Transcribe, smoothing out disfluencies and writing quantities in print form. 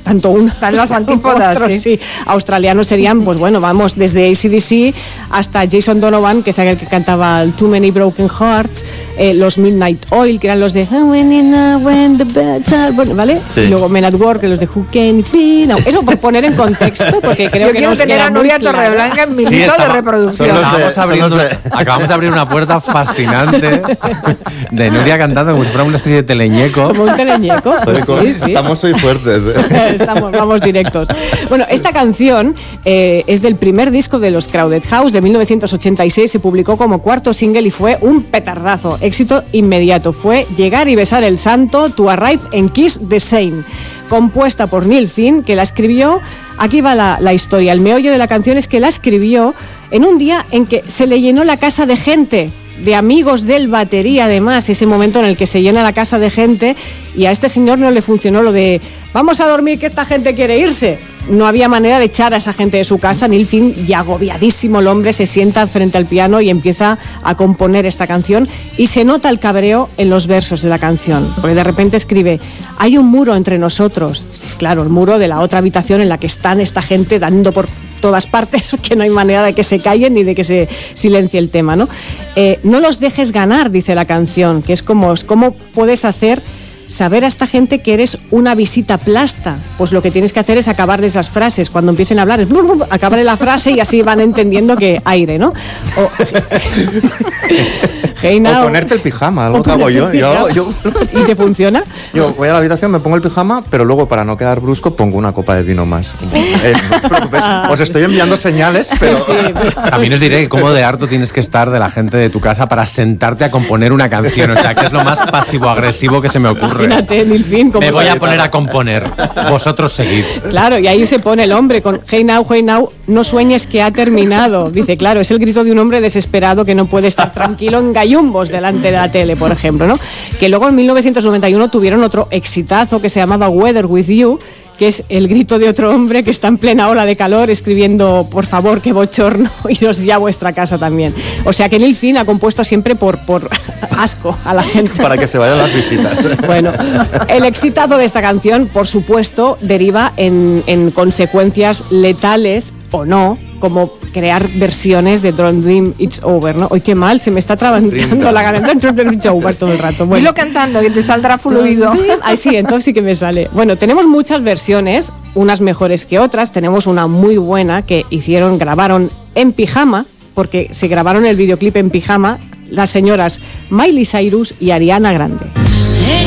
tanto unos están las antípodas, como otros, sí. Australianos serían, pues bueno, vamos, desde AC/DC hasta Jason Donovan, que es aquel que cantaba Too Many Broken Hearts, los Midnight Oil, que eran los de When the Birds Are Born, ¿vale? Sí. Y luego Men at Work, que los de Who Can It Be Now. Eso por poner en contexto, porque creo que nos queda muy claro. Torreblanca en mi lista de reproducción. Acabamos de abrir una puerta fascinante de Nuria cantando como si fuera una especie de teleñeco. Como un teleñeco. Pues sí. Estamos hoy fuertes. Vamos directos. Bueno, esta canción es del primer disco de los Crowded House de 1986. Se publicó como cuarto single y fue un petardazo. Éxito inmediato. Fue Llegar y besar el santo, To Arrive and Kiss the Saint. Compuesta por Neil Finn, que la escribió. Aquí va la historia. El meollo de la canción es que la escribió en un día en que se le llenó la casa de gente, de amigos del batería, además, ese momento en el que se llena la casa de gente, y a este señor no le funcionó lo de vamos a dormir que esta gente quiere irse. No había manera de echar a esa gente de su casa. Neil Finn, ya agobiadísimo el hombre, se sienta frente al piano y empieza a componer esta canción, y se nota el cabreo en los versos de la canción, porque de repente escribe: hay un muro entre nosotros. Es claro, el muro de la otra habitación en la que están esta gente dando por todas partes, que no hay manera de que se callen ni de que se silencie el tema, ¿no? No los dejes ganar, dice la canción, que es como ¿cómo puedes hacer saber a esta gente que eres una visita plasta? Pues lo que tienes que hacer es acabar de esas frases. Cuando empiecen a hablar, es acabar la frase y así van entendiendo que aire, ¿no? Hey now. O ponerte el pijama, algo que hago yo. ¿Y te funciona? Yo voy a la habitación, me pongo el pijama, pero luego, para no quedar brusco, pongo una copa de vino más. No os preocupéis, os estoy enviando señales, pero... Sí. También os diré cómo de harto tienes que estar de la gente de tu casa para sentarte a componer una canción. O sea, que es lo más pasivo-agresivo que se me ocurre. Imagínate, Neil Finn, me voy a poner a componer. Vosotros seguid. Claro, y ahí se pone el hombre con Hey now, no sueñes que ha terminado. Dice, claro, es el grito de un hombre desesperado que no puede estar tranquilo en gallumbos delante de la tele, por ejemplo, ¿no? Que luego en 1991 tuvieron otro exitazo que se llamaba Weather With You, que es el grito de otro hombre que está en plena ola de calor escribiendo: por favor, qué bochorno, iros ya a vuestra casa también. O sea que Neil Finn ha compuesto siempre por asco a la gente. Para que se vayan las visitas. Bueno, el exitazo de esta canción, por supuesto, deriva en consecuencias letales o no, como crear versiones de Don't Dream It's Over, ¿no? ¡Ay, qué mal! Se me está trabancando la garganta. Don't Dream It's Over todo el rato. Bueno. Dilo cantando, que te saldrá fluido. Ay, sí, entonces sí que me sale. Bueno, tenemos muchas versiones, unas mejores que otras. Tenemos una muy buena que grabaron en pijama, porque se grabaron el videoclip en pijama, las señoras Miley Cyrus y Ariana Grande.